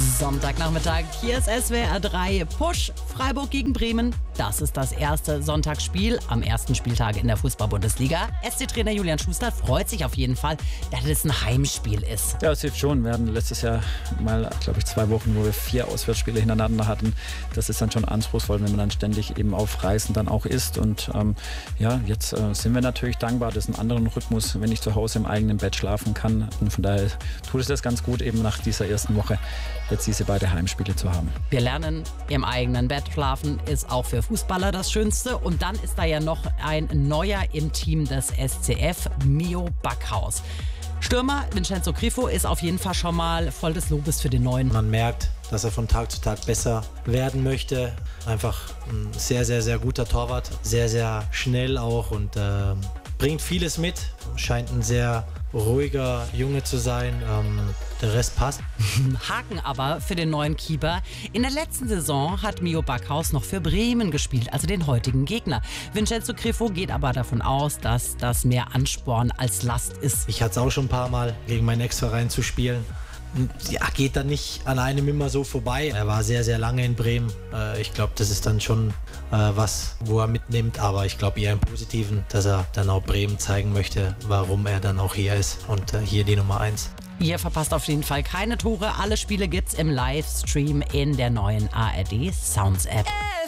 Sonntagnachmittag, hier ist SWR 3 Push, Freiburg gegen Bremen. Das ist das erste Sonntagsspiel am ersten Spieltag in der Fußball-Bundesliga. SC-Trainer Julian Schuster freut sich auf jeden Fall, dass es ein Heimspiel ist. Ja, es hilft schon. Wir hatten letztes Jahr mal, glaube ich, 2 Wochen, wo wir 4 Auswärtsspiele hintereinander hatten. Das ist dann schon anspruchsvoll, wenn man dann ständig eben auf Reisen dann auch ist. Und jetzt sind wir natürlich dankbar. Das ist ein anderer Rhythmus, wenn ich zu Hause im eigenen Bett schlafen kann. Und von daher tut es das ganz gut, eben nach dieser ersten Woche jetzt diese beiden Heimspiele zu haben. Wir lernen, im eigenen Bett schlafen ist auch für Fußballer das Schönste. Und dann ist da ja noch ein neuer im Team des SCF, Mio Backhaus. Stürmer Vincenzo Grifo ist auf jeden Fall schon mal voll des Lobes für den Neuen. Man merkt, dass er von Tag zu Tag besser werden möchte. Einfach ein sehr, sehr, sehr guter Torwart. Sehr, sehr schnell auch und bringt vieles mit. Scheint ein sehr ruhiger Junge zu sein. Der Rest passt. Haken aber für den neuen Keeper. In der letzten Saison hat Mio Backhaus noch für Bremen gespielt, also den heutigen Gegner. Vincenzo Grifo geht aber davon aus, dass das mehr Ansporn als Last ist. Ich hatte es auch schon ein paar Mal, gegen meinen Ex-Verein zu spielen. Ja, geht dann nicht an einem immer so vorbei. Er war sehr, sehr lange in Bremen. Ich glaube, das ist dann schon was, wo er mitnimmt. Aber ich glaube eher im Positiven, dass er dann auch Bremen zeigen möchte, warum er dann auch hier ist und hier die Nummer 1. Ihr verpasst auf jeden Fall keine Tore. Alle Spiele gibt's im Livestream in der neuen ARD Sounds App.